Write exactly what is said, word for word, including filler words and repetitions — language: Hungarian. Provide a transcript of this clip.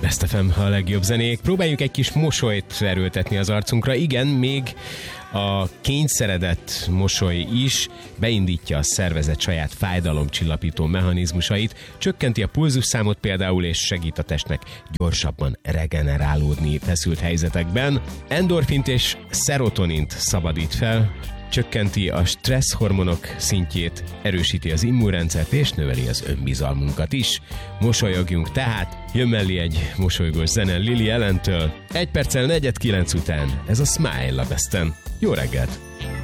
Best ef em, a legjobb zenék. Próbáljuk egy kis mosolyt erőltetni az arcunkra. Igen, még a kényszeredett mosoly is beindítja a szervezet saját fájdalomcsillapító mechanizmusait, csökkenti a pulzusszámot például, és segít a testnek gyorsabban regenerálódni feszült helyzetekben. Endorfint és szerotonint szabadít fel, csökkenti a stressz hormonok szintjét, erősíti az immunrendszert és növeli az önbizalmunkat is. Mosolyogjunk tehát, jön mellé egy mosolygós zene Lily Allentől. Egy perccel negyed kilenc után ez a Smile a Besten. Jó reggelt!